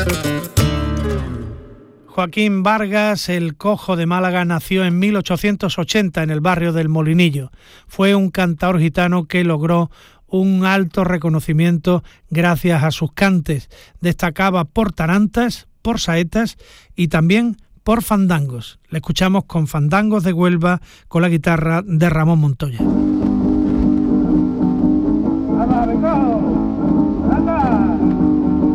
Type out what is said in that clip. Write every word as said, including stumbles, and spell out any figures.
Joaquín Vargas, el Cojo de Málaga, nació en mil ochocientos ochenta en el barrio del Molinillo. Fue un cantaor gitano que logró un alto reconocimiento gracias a sus cantes. Destacaba por tarantas, por saetas y también por fandangos. Le escuchamos con Fandangos de Huelva con la guitarra de Ramón Montoya.